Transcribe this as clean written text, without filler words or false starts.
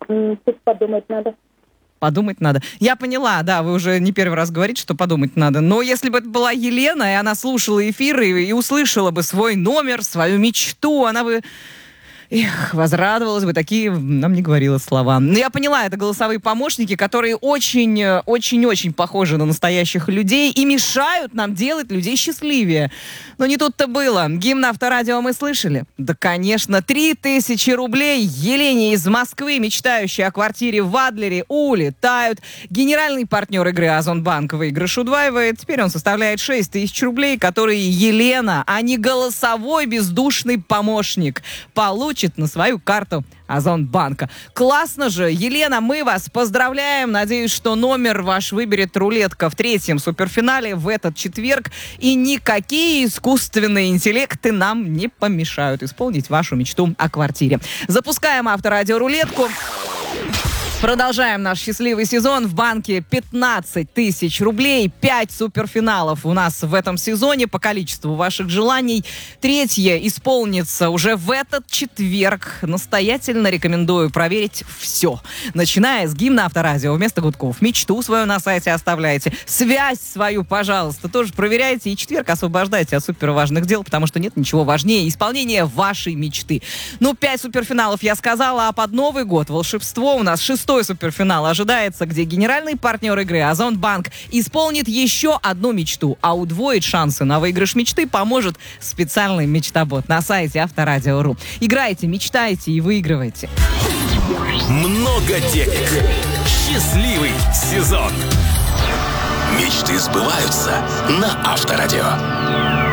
Тут подумать надо. Подумать надо. Я поняла, да, вы уже не первый раз говорите, что подумать надо. Но если бы это была Елена, и она слушала эфир и услышала бы свой номер, свою мечту, она бы... возрадовалась бы, такие нам не говорила слова. Но я поняла, это голосовые помощники, которые очень-очень похожи на настоящих людей и мешают нам делать людей счастливее. Но не тут-то было. Гимн Авторадио мы слышали? Да, конечно. 3000 рублей Елене из Москвы, мечтающей о квартире в Адлере, улетают. Генеральный партнер игры Озонбанк выигрыш удваивает. Теперь он составляет 6000 рублей, которые Елена, а не голосовой бездушный помощник, получит на свою карту Озонбанка. Классно же! Елена, мы вас поздравляем. Надеюсь, что номер ваш выберет рулетка в 3-м суперфинале в этот четверг. И никакие искусственные интеллекты нам не помешают исполнить вашу мечту о квартире. Запускаем Авторадио рулетку. Продолжаем наш счастливый сезон. В банке 15 тысяч рублей. 5 суперфиналов у нас в этом сезоне по количеству ваших желаний. 3-е исполнится уже в этот четверг. Настоятельно рекомендую проверить все. Начиная с гимна Авторадио вместо гудков. Мечту свою на сайте оставляйте. Связь свою, пожалуйста, тоже проверяйте. И четверг освобождайте от суперважных дел, потому что нет ничего важнее исполнения вашей мечты. 5 суперфиналов я сказала, а под Новый год волшебство у нас 6-й суперфинал ожидается, где генеральный партнер игры Озонбанк исполнит еще одну мечту, а удвоить шансы на выигрыш мечты поможет специальный мечтобот на сайте Авторадио.ру. Играйте, мечтайте и выигрывайте. Много денег. Счастливый сезон. Мечты сбываются на Авторадио.